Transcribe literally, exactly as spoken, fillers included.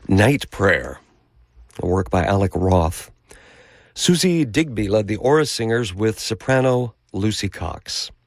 Night Prayer, a work by Alec Roth. Susie Digby led the Aura Singers with soprano Lucy Cox.